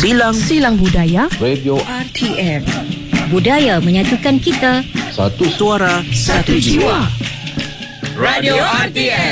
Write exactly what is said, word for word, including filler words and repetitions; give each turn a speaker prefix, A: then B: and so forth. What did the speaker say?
A: Silang
B: Silang Budaya
C: Radio
B: R T M.
D: Budaya menyatukan kita.
C: Satu
A: Suara
B: Satu jiwa.
E: Radio R T M.